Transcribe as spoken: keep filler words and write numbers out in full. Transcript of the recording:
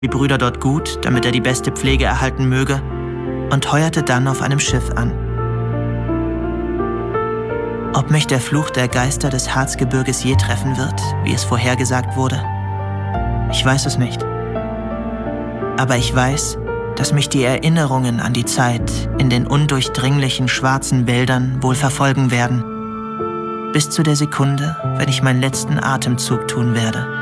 die Brüder dort gut, damit er die beste Pflege erhalten möge, und heuerte dann auf einem Schiff an. Ob mich der Fluch der Geister des Harzgebirges je treffen wird, wie es vorhergesagt wurde? Ich weiß es nicht. Aber ich weiß, dass mich die Erinnerungen an die Zeit in den undurchdringlichen schwarzen Wäldern wohl verfolgen werden, bis zu der Sekunde, wenn ich meinen letzten Atemzug tun werde.